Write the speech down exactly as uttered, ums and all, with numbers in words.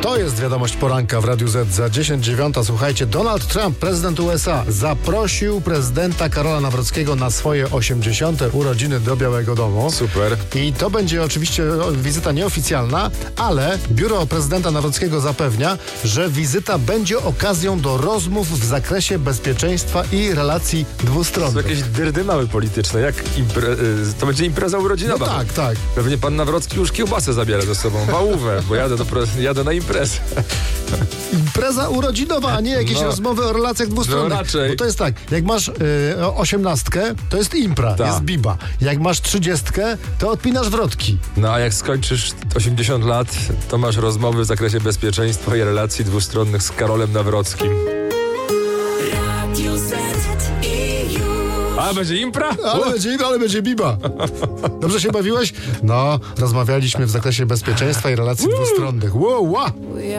To jest wiadomość poranka w Radiu Z za dziesięć dziewiąta. Słuchajcie, Donald Trump, prezydent U S A, zaprosił prezydenta Karola Nawrockiego na swoje osiemdziesiąte urodziny do Białego Domu. Super. I to będzie oczywiście wizyta nieoficjalna, ale biuro prezydenta Nawrockiego zapewnia, że wizyta będzie okazją do rozmów w zakresie bezpieczeństwa i relacji To dwustronnych. jakieś dyrdymały polityczne. Jak impre... To będzie impreza No urodzinowa. tak, tak. Pewnie pan Nawrocki już kiełbasę zabiera ze sobą. Wałówę, bo jadę, do pre... jadę na imprezę. Impreza urodzinowa, a nie jakieś No. rozmowy o relacjach dwustronnych. No raczej. Bo to jest tak, jak masz y, osiemnastkę, to jest impra, Ta. jest biba. Jak masz trzydziestkę, to odpinasz wrotki. No a jak skończysz osiemdziesiąt lat, to masz rozmowy w zakresie bezpieczeństwa i relacji dwustronnych z Karolem Nawrockim. A będzie impra? Ale będzie, ale będzie biba. Dobrze się bawiłeś? No, rozmawialiśmy w zakresie bezpieczeństwa i relacji dwustronnych. Wow, wow.